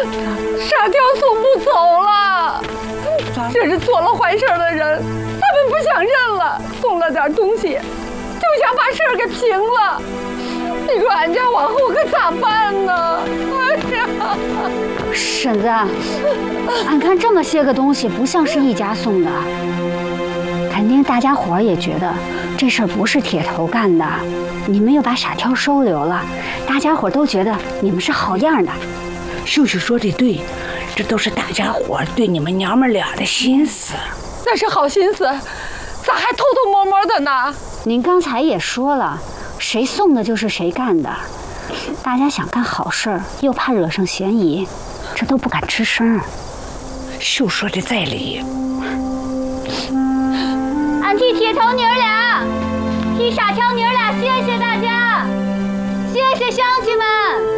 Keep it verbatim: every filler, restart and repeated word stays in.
傻条送不走了，这是做了坏事的人，他们不想认了，送了点东西，就想把事儿给平了。你说俺家往后可咋办呢？哎呀， 婶子，俺看这么些个东西不像是一家送的，肯定大家伙儿也觉得这事儿不是铁头干的。你们又把傻条收留了，大家伙都觉得你们是好样的。 秀秀说的对，这都是大家伙对你们娘们俩的心思。 那是好心思，咋还偷偷摸摸的呢？ 您刚才也说了，谁送的就是谁干的。大家想干好事儿，又怕惹上嫌疑，这都不敢吱声。 秀说的在理。 俺替铁头娘儿俩，替傻条娘儿俩谢谢大家，谢谢乡亲们。